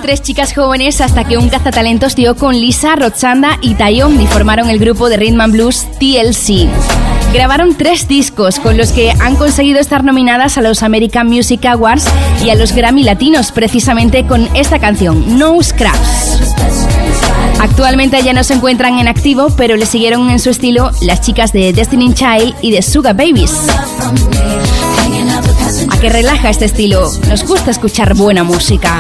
Eran 3 chicas jóvenes hasta que un cazatalentos dio con Lisa, Roxanda y Taeyong y formaron el grupo de Rhythm and Blues TLC. Grabaron 3 discos con los que han conseguido estar nominadas a los American Music Awards y a los Grammy Latinos, precisamente con esta canción, No Scraps. Actualmente ya no se encuentran en activo, pero le siguieron en su estilo las chicas de Destiny's Child y de Sugar Babies. ¿A qué relaja este estilo? Nos gusta escuchar buena música.